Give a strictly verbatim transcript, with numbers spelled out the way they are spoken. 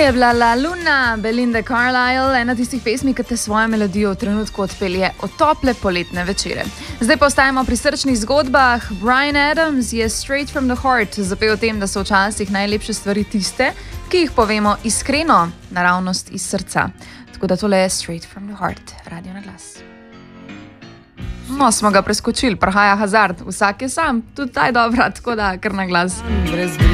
je bila La Luna, Belinda Carlisle, ena tistih pesmi, ki te svojo melodijo v trenutku odpelje od tople poletne večere. Zdaj pa ostajamo pri srčnih zgodbah. Bryan Adams je Straight from the Heart zapel o tem, da so včasih najlepše stvari tiste, ki jih povemo iskreno, naravnost iz srca. Tako da tole je Straight from the Heart, radio na glas. No, smo ga preskočili, prihaja Hazard, vsak je sam, tudi ta je dobra, tako da kar na glas.